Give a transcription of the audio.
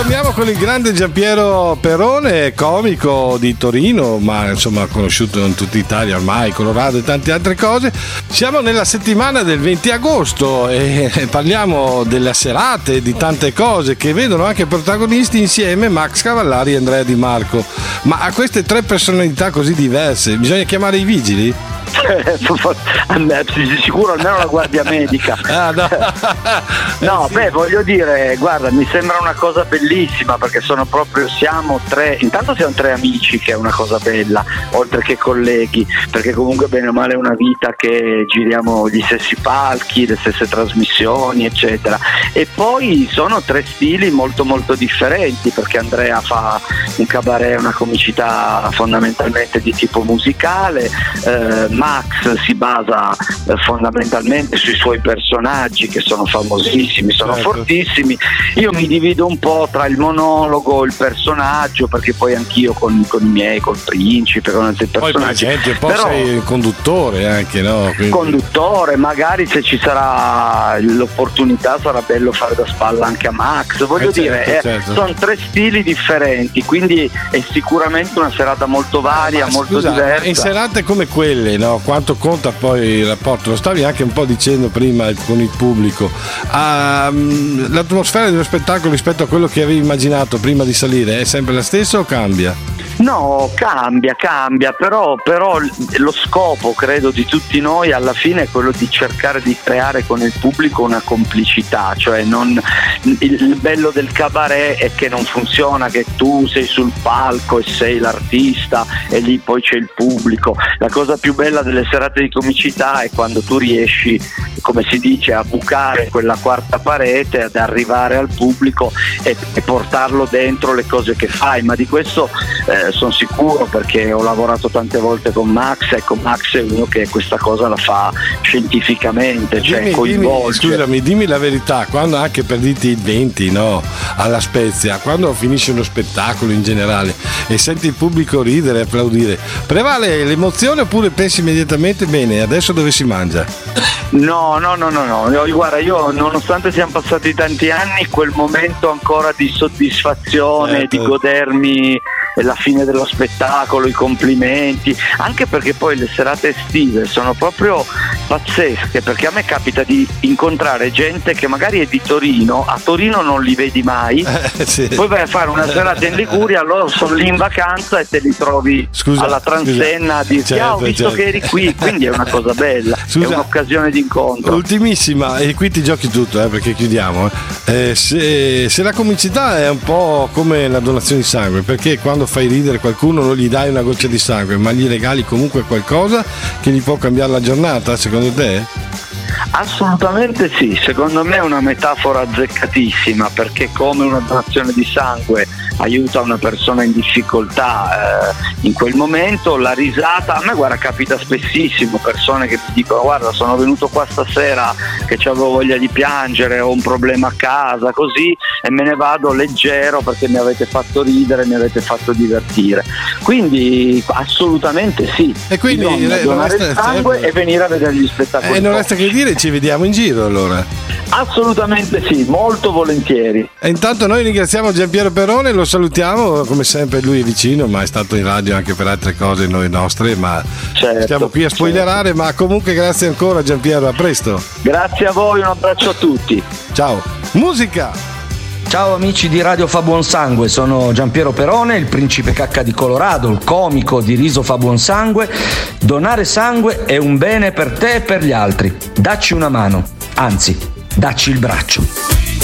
Ritorniamo con il grande Giampiero Perone, comico di Torino, ma insomma conosciuto in tutta Italia ormai, Colorado e tante altre cose. Siamo nella settimana del 20 agosto e parliamo delle serate e di tante cose che vedono anche protagonisti insieme Max Cavallari e Andrea Di Marco. Ma a queste tre personalità così diverse bisogna chiamare i vigili? Sicuro almeno la guardia medica. No, sì. Beh, voglio dire, guarda, mi sembra una cosa bellissima perché siamo tre amici, che è una cosa bella, oltre che colleghi, perché comunque bene o male è una vita che giriamo gli stessi palchi, le stesse trasmissioni, eccetera. E poi sono tre stili molto molto differenti, perché Andrea fa un cabaret, una comicità fondamentalmente di tipo musicale, Max si basa fondamentalmente sui suoi personaggi che sono famosissimi, sono fortissimi. Io mi divido un po' tra il monologo, il personaggio, perché poi anch'io con i miei, col principe, con altri personaggi. Poi sei il conduttore anche, no? Quindi... Conduttore, magari se ci sarà l'opportunità sarà bello fare da spalla anche a Max. Voglio dire, sono tre stili differenti, quindi è sicuramente una serata molto varia, molto diversa. In serate come quelle, no? Quanto conta poi il rapporto? Lo stavi anche un po' dicendo prima con il pubblico. L'atmosfera dello spettacolo rispetto a quello che avevi immaginato prima di salire è sempre la stessa o cambia? No, cambia, però lo scopo, credo, di tutti noi alla fine è quello di cercare di creare con il pubblico una complicità, cioè il bello del cabaret è che non funziona che tu sei sul palco e sei l'artista e lì poi c'è il pubblico. La cosa più bella delle serate di comicità è quando tu riesci, come si dice, a bucare quella quarta parete, ad arrivare al pubblico e portarlo dentro le cose che fai, ma di questo sono sicuro perché ho lavorato tante volte con Max. Ecco, Max è uno che questa cosa la fa scientificamente, cioè coinvolge. Dimmi la verità, quando anche per dirti il 20, no, alla Spezia, quando finisce uno spettacolo in generale e senti il pubblico ridere e applaudire, prevale l'emozione oppure pensi immediatamente bene, adesso dove si mangia? No, guarda, io nonostante siano passati tanti anni, quel momento ancora di soddisfazione, di godermi la fine dello spettacolo, i complimenti, anche perché poi le serate estive sono proprio pazzesche, perché a me capita di incontrare gente che magari è di Torino, a Torino non li vedi mai, poi vai a fare una serata in Liguria, loro sono lì in vacanza e te li trovi alla transenna a dirti ho visto che eri qui, quindi è una cosa bella, è un'occasione di incontro. Ultimissima, e qui ti giochi tutto perché chiudiamo, se la comicità è un po' come la donazione di sangue, perché quando fai ridere qualcuno non gli dai una goccia di sangue, ma gli regali comunque qualcosa che gli può cambiare la giornata, secondo te? Assolutamente sì, secondo me è una metafora azzeccatissima, perché come una donazione di sangue aiuta una persona in difficoltà in quel momento, la risata, a me guarda capita spessissimo persone che ti dicono guarda sono venuto qua stasera che avevo voglia di piangere, ho un problema a casa così e me ne vado leggero perché mi avete fatto ridere, mi avete fatto divertire, quindi assolutamente sì, e quindi donare il sangue e venire a vedere gli spettacoli. E non resta che dire, ci vediamo in giro allora. Assolutamente sì, molto volentieri. E intanto noi ringraziamo Giampiero Perone, lo salutiamo, come sempre lui è vicino, ma è stato in radio anche per altre cose noi nostre, ma stiamo qui a spoilerare, ma comunque grazie ancora Giampiero, a presto. Grazie a voi, un abbraccio a tutti. Ciao. Musica. Ciao amici di Radio Fa Buon Sangue, sono Giampiero Perone, il principe cacca di Colorado, il comico di Riso Fa Buon Sangue. Donare sangue è un bene per te e per gli altri. Dacci una mano, anzi, dacci il braccio.